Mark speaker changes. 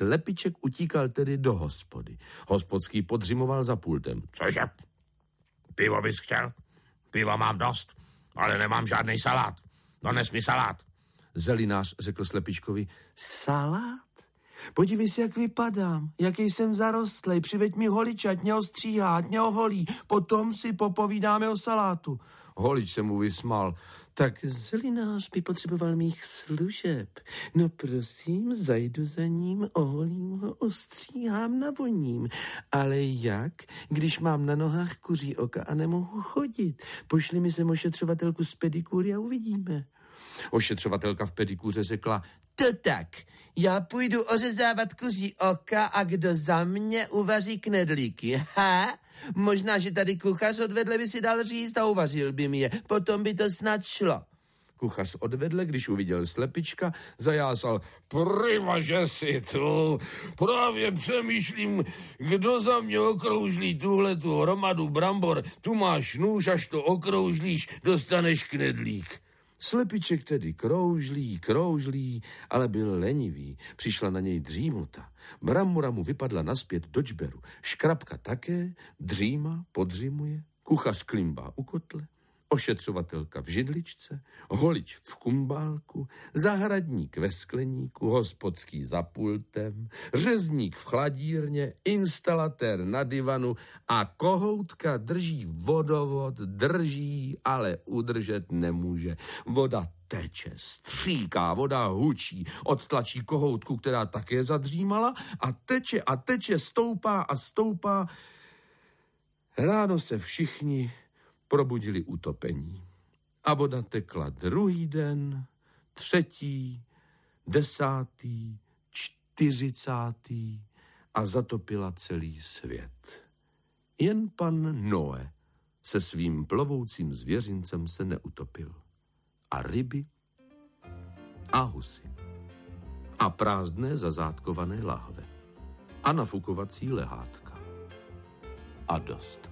Speaker 1: Slepiček utíkal tedy do hospody. Hospodský podřimoval za pultem.
Speaker 2: Cože? Pivo bys chtěl? Piva mám dost, ale nemám žádný salát. Dones mi salát.
Speaker 1: Zelinář řekl Slepičkovi.
Speaker 3: Salát? Podívej si, jak vypadám, jaký jsem zarostlej, přiveď mi holiče, ať mě ostříhá, ať mě oholí, potom si popovídáme o salátu.
Speaker 1: Holič se mu vysmál.
Speaker 3: Tak Zelinář by potřeboval mých služeb. No prosím, zajdu za ním, oholím ho, ostříhám, navoním. Ale jak, když mám na nohách kuří oka a nemohu chodit? Pošli mi sem ošetřovatelku z pedikúry a uvidíme.
Speaker 1: Ošetřovatelka v pedikůře řekla,
Speaker 3: to tak, já půjdu ořezávat kuří oka a kdo za mě uvaří knedlíky. Ha? Možná, že tady kuchař odvedle by si dal říct a uvařil by mi je. Potom by to snad šlo.
Speaker 1: Kuchař odvedle, když uviděl Slepička, zajásal.
Speaker 2: Prima, že jsi tu. Právě přemýšlím, kdo za mě okroužlí tuhletu hromadu brambor. Tu máš nůž, až to okroužlíš, dostaneš knedlík.
Speaker 1: Slepiček tedy kroužlí, ale byl lenivý. Přišla na něj dřímota. Brambora mu vypadla nazpět do čberu. Škrabka také, dříma, podřimuje, kuchař klimbá u kotle, ošetřovatelka v židličce, holič v kumbálku, zahradník ve skleníku, hospodský za pultem, řezník v chladírně, instalatér na divanu a kohoutka drží vodovod, ale udržet nemůže. Voda teče, stříká, voda hučí, odtlačí kohoutku, která také zadřímala a teče, stoupá. Ráno se všichni probudili utopení. A voda tekla druhý den, 3., 10., 40. a zatopila celý svět. Jen pan Noé se svým plovoucím zvěřincem se neutopil. A ryby a husy a prázdné zazátkované láhve a nafukovací lehátka. A dost.